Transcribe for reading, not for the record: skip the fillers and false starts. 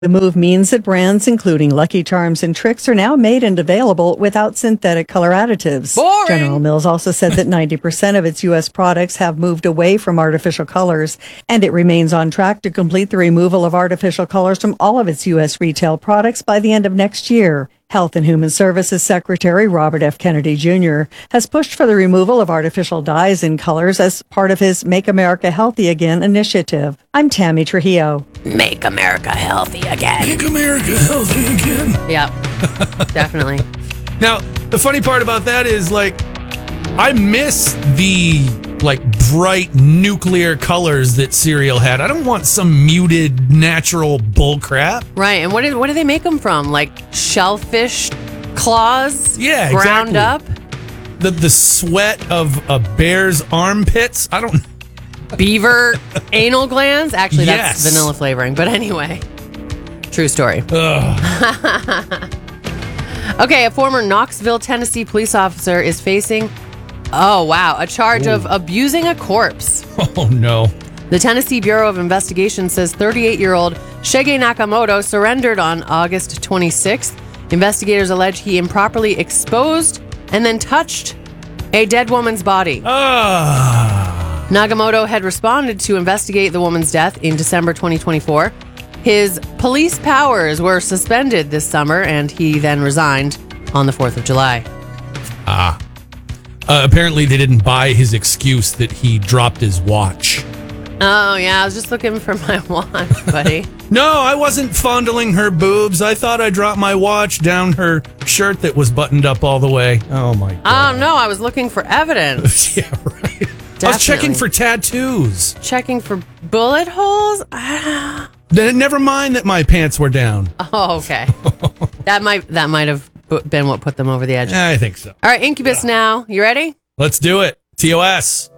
The move means that brands including Lucky Charms and Trix are now made and available without synthetic color additives. Boring. General Mills also said that 90% of its U.S. products have moved away from artificial colors, and it remains on track to complete the removal of artificial colors from all of its U.S. retail products by the end of next year. Health and Human Services Secretary Robert F. Kennedy Jr. has pushed for the removal of artificial dyes and colors as part of his Make America Healthy Again initiative. I'm Tammy Trujillo. Make America healthy again. Make America healthy again. Yep, definitely. Now, the funny part about that is, I miss the, bright nuclear colors that cereal had. I don't want some muted, natural bull crap. Right, and what do they make them from? Like shellfish claws? Yeah, ground up? The sweat of a bear's armpits? I don't... Beaver anal glands? Actually, that's Yes. vanilla flavoring. But anyway, true story. Ugh. Okay, a former Knoxville, Tennessee police officer is facing, a charge of abusing a corpse. Oh, no. The Tennessee Bureau of Investigation says 38-year-old Shige Nakamoto surrendered on August 26th. Investigators allege he improperly exposed and then touched a dead woman's body. Nagamoto had responded to investigate the woman's death in December 2024. His police powers were suspended this summer, and he then resigned on the 4th of July. Apparently they didn't buy his excuse that he dropped his watch. Oh, yeah, I was just looking for my watch, buddy. No, I wasn't fondling her boobs. I thought I dropped my watch down her shirt that was buttoned up all the way. Oh, my God. Oh, no, I was looking for evidence. Yeah, right. I was checking for tattoos. Checking for bullet holes? Never mind that my pants were down. Oh, okay. that might have been what put them over the edge. I think so. All right, Incubus now. You ready? Let's do it. TOS.